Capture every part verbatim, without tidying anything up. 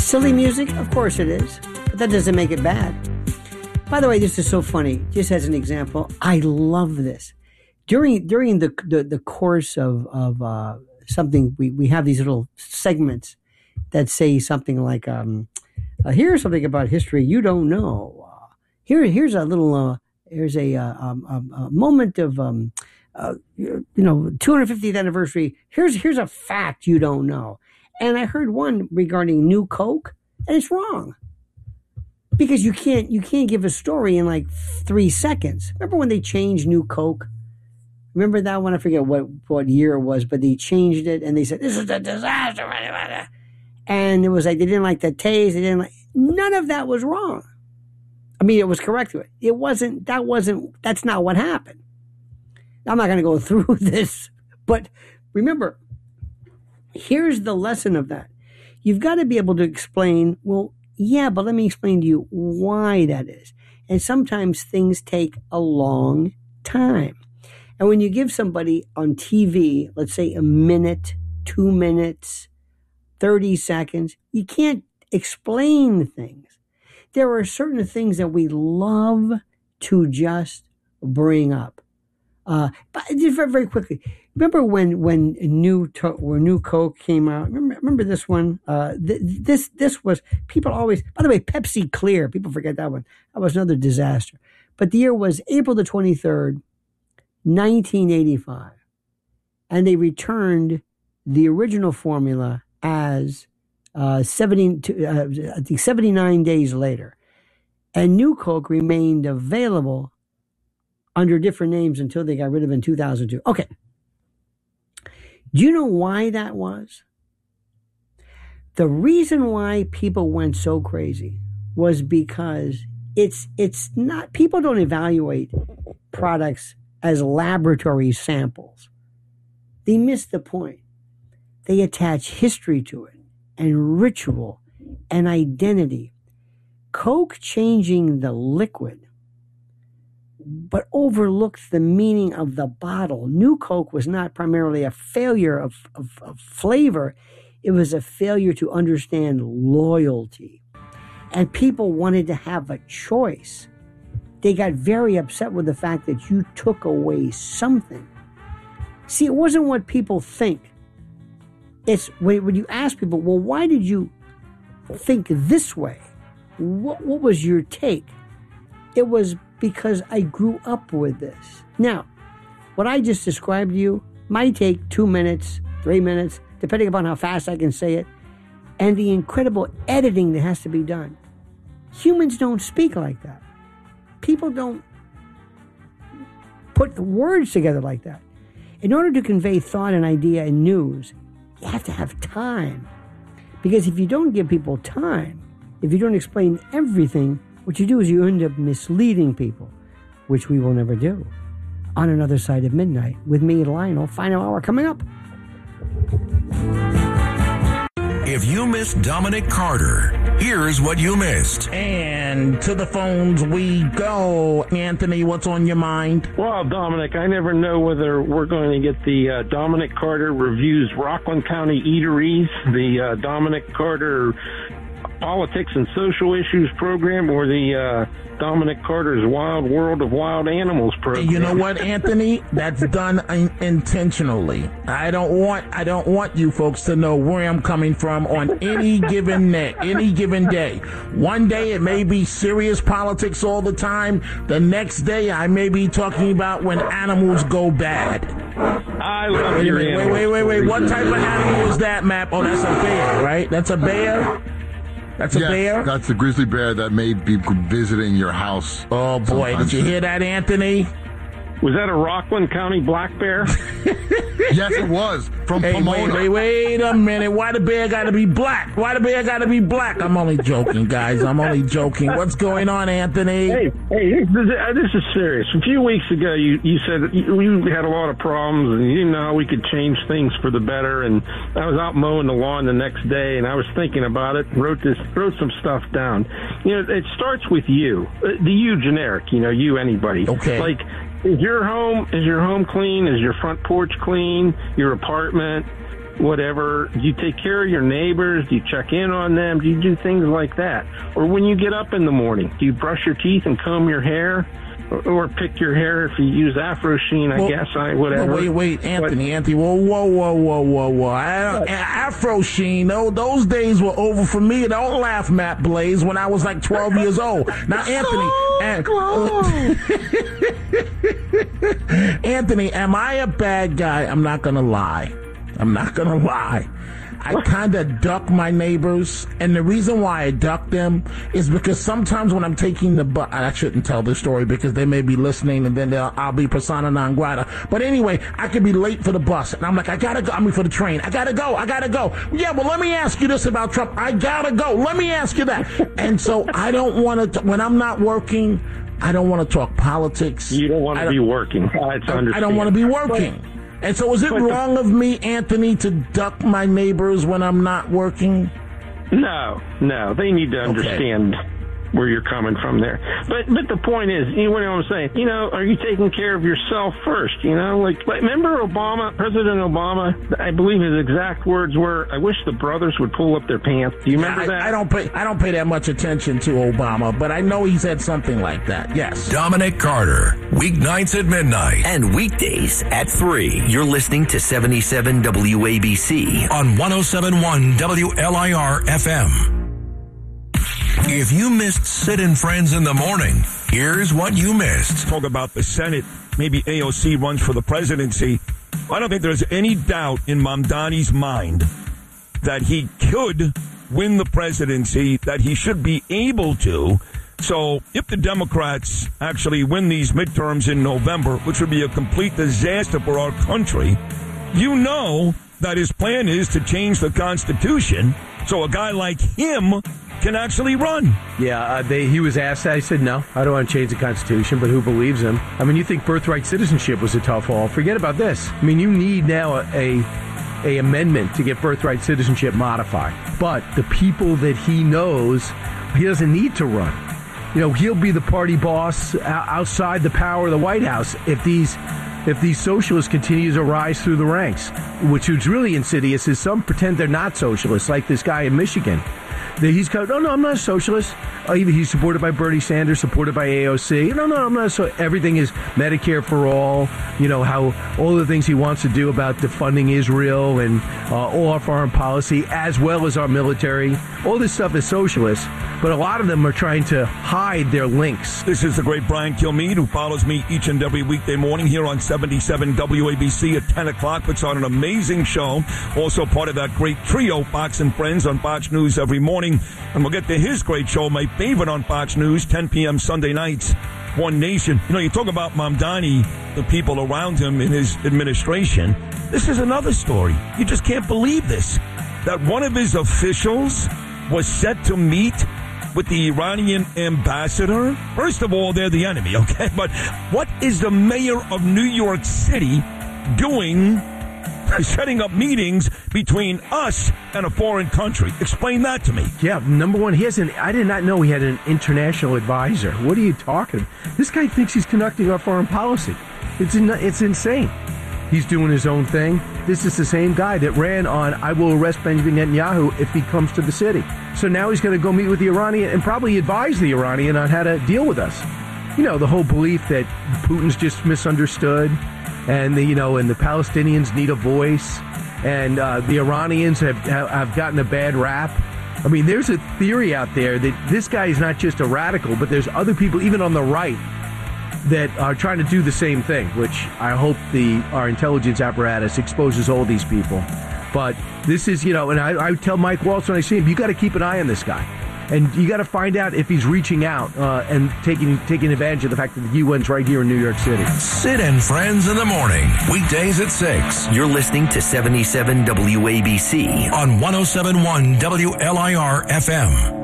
silly music? Of course it is. But that doesn't make it bad. By the way, this is so funny. Just as an example, I love this. During during the the, the course of, of uh, something, we, we have these little segments that say something like, um, uh, here's something about history you don't know. Uh, here, here's a little, uh, here's a, uh, um, um, a moment of, um, uh, you know, two hundred fiftieth anniversary. Here's here's a fact you don't know. And I heard one regarding New Coke, and it's wrong. Because you can't you can't give a story in like three seconds. Remember when they changed New Coke? Remember that one? I forget what, what year it was, but they changed it and they said, this is a disaster. And it was like they didn't like the taste. They didn't like none of that was wrong. I mean, it was correct. It wasn't, that wasn't, that's not what happened. I'm not going to go through this, but remember, here's the lesson of that. You've got to be able to explain, well, yeah, but let me explain to you why that is. And sometimes things take a long time. And when you give somebody on T V, let's say a minute, two minutes, thirty seconds, you can't explain things. There are certain things that we love to just bring up. Uh, but just very, very quickly, remember when when new to, when new Coke came out? Remember, remember this one? Uh, th- this this was people always. By the way, Pepsi Clear. People forget that one. That was another disaster. But the year was April the twenty third, nineteen eighty five, and they returned the original formula as uh, seventy. Uh, I think seventy nine days later, and new Coke remained available under different names until they got rid of it in two thousand two. Okay. Do you know why that was? The reason why people went so crazy was because it's it's not, people don't evaluate products as laboratory samples. They miss the point. They attach history to it and ritual and identity. Coke changing the liquid but overlooked the meaning of the bottle. New Coke was not primarily a failure of, of, of flavor. It was a failure to understand loyalty. And people wanted to have a choice. They got very upset with the fact that you took away something. See, it wasn't what people think. It's when, when you ask people, well, why did you think this way? What, what was your take? It was because I grew up with this. Now, what I just described to you might take two minutes, three minutes, depending upon how fast I can say it, and the incredible editing that has to be done. Humans don't speak like that. People don't put words together like that. In order to convey thought and idea and news, you have to have time. Because if you don't give people time, if you don't explain everything, what you do is you end up misleading people, which we will never do. On Another Side of Midnight, with me, Lionel, final hour coming up. If you missed Dominic Carter, here's what you missed. And to the phones we go. Anthony, what's on your mind? Well, Dominic, I never know whether we're going to get the uh, Dominic Carter Reviews Rockland County Eateries, the uh, Dominic Carter Politics and Social Issues program, or the uh, Dominic Carter's Wild World of Wild Animals program. You know what, Anthony? That's done in- intentionally. I don't want I don't want you folks to know where I'm coming from on any given day, any given day. One day it may be serious politics all the time. The next day I may be talking about when animals go bad. I love wait, your wait, animals. wait, wait, wait, wait. What type of animal is that, Map? Oh, that's a bear, right? That's a bear? That's a yes, bear? That's the grizzly bear that may be visiting your house. Oh, boy. sometimes. Did you hear that, Anthony? Was that a Rockland County black bear? Yes, it was. From hey, Pomona. Wait, wait, wait a minute. Why the bear got to be black? Why the bear got to be black? I'm only joking, guys. I'm only joking. What's going on, Anthony? Hey, hey, this is serious. A few weeks ago, you, you said you, you had a lot of problems, and you didn't know how we could change things for the better. And I was out mowing the lawn the next day, and I was thinking about it, wrote this, wrote some stuff down. You know, it starts with you, the you generic. You know, you anybody. Okay. Like, is your home is your home clean? Is your front porch clean? Your apartment? whatever? Do you take care of your neighbors? Do you check in on them? Do you do things like that? Or when you get up in the morning, do you brush your teeth and comb your hair? Or, or pick your hair if you use Afro Sheen, I well, guess, I whatever. Wait, wait, Anthony, but, Anthony, whoa, whoa, whoa, whoa, whoa, whoa. I, Afro Sheen, no, those days were over for me. Don't laugh, Matt Blaze, when I was like twelve years old. Now, Anthony, and, uh, Anthony, am I a bad guy? I'm not going to lie. I'm not going to lie. I kind of duck my neighbors, and the reason why I duck them is because sometimes when I'm taking the bus, I shouldn't tell this story because they may be listening, and then I'll be persona non grata. But anyway, I could be late for the bus, and I'm like, I gotta go. I mean, for the train, I gotta go. I gotta go. Yeah, well, let me ask you this about Trump. I gotta go. Let me ask you that. And so I don't want to. When I'm not working, I don't want to talk politics. You don't want to be working. I, I don't want to be working. But, And so is it wrong of me, Anthony, to duck my neighbors when I'm not working? No, no. They need to understand okay. where you're coming from there. But but the point is, you know what I'm saying? You know, are you taking care of yourself first? You know, like, like remember Obama, President Obama, I believe his exact words were, I wish the brothers would pull up their pants. Do you remember yeah, I, that? I don't pay I don't pay that much attention to Obama, but I know he said something like that. Yes. Dominic Carter, weeknights at midnight. And weekdays at three. You're listening to seventy-seven W A B C on one oh seven point one W L I R F M. If you missed Sid and Friends in the morning, here's what you missed. Talk about the Senate. Maybe A O C runs for the presidency. I don't think there's any doubt in Mamdani's mind that he could win the presidency, that he should be able to. So if the Democrats actually win these midterms in November, which would be a complete disaster for our country, you know that his plan is to change the Constitution so a guy like him can actually run. Yeah, uh, they, he was asked that. He said, no, I don't want to change the Constitution, but who believes him? I mean, you think birthright citizenship was a tough haul. Forget about this. I mean, you need now a, a, a amendment to get birthright citizenship modified. But the people that he knows, he doesn't need to run. You know, he'll be the party boss outside the power of the White House if these if these socialists continue to rise through the ranks. Which is really insidious is some pretend they're not socialists, like this guy in Michigan. He's going, no, no, I'm not a socialist. Uh, he's supported by Bernie Sanders, supported by A O C. No, no, I'm not. So everything is Medicare for all. You know, how all the things he wants to do about defunding Israel and uh, all our foreign policy, as well as our military. All this stuff is socialist, but a lot of them are trying to hide their links. This is the great Brian Kilmeade, who follows me each and every weekday morning here on seventy-seven W A B C at ten o'clock. Puts on an amazing show. Also part of that great trio, Fox and Friends, on Fox News every morning. And we'll get to his great show, my favorite on Fox News, ten p.m. Sunday nights, One Nation. You know, you talk about Mamdani, the people around him in his administration. This is another story. You just can't believe this. That one of his officials was set to meet with the Iranian ambassador. First of all, they're the enemy, okay? But what is the mayor of New York City doing, setting up meetings between us and a foreign country? Explain that to me. Yeah, number one, he has an, I did not know he had an international advisor. What are you talking about? This guy thinks he's conducting our foreign policy. It's in, it's insane. He's doing his own thing. This is the same guy that ran on, I will arrest Benjamin Netanyahu if he comes to the city. So now he's going to go meet with the Iranian and probably advise the Iranian on how to deal with us. You know, the whole belief that Putin's just misunderstood, and the, you know, and the Palestinians need a voice, and uh, the Iranians have have gotten a bad rap. I mean, there's a theory out there that this guy is not just a radical, but there's other people, even on the right, that are trying to do the same thing, which I hope the our intelligence apparatus exposes all these people. But this is, you know, and I, I tell Mike Waltz when I see him, you got to keep an eye on this guy. And you got to find out if he's reaching out uh, and taking taking advantage of the fact that the U N's right here in New York City. Sid and Friends in the morning, weekdays at six. You're listening to seventy-seven W A B C on one oh seven point one W L I R F M.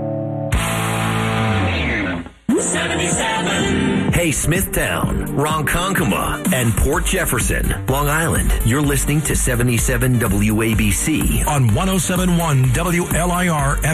seventy-seven. Hey, Smithtown, Ronkonkoma, and Port Jefferson, Long Island. You're listening to seventy-seven W A B C on one oh seven point one W L I R F M.